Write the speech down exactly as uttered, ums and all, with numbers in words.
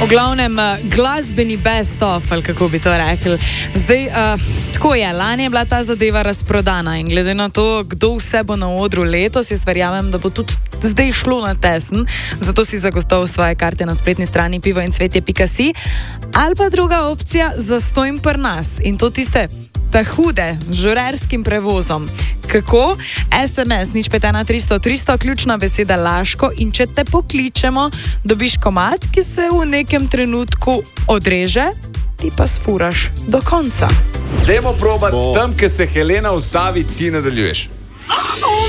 V glavnem, glasbeni best-of, ali kako bi to rekli. Zdaj, uh, tako je, lani je bila ta zadeva razprodana in glede na to, kdo vse bo na odru letos, jaz verjamem, da bo tudi zdaj šlo na tesen, zato si zagotovo svoje karte na spletni strani pivo in cvetje pika si. Ali pa druga opcija, zastojim pri nas in to tiste ta hude, z žurerskim prevozom. Kako? es em es nič pet ena tristo tristo, ključna beseda Laško in če te pokličemo, dobiš komad, ki se v nekem trenutku odreže, ti pa spuraš do konca. Dajmo probati, tam, kjer se Helena ustavi, ti nadaljuješ.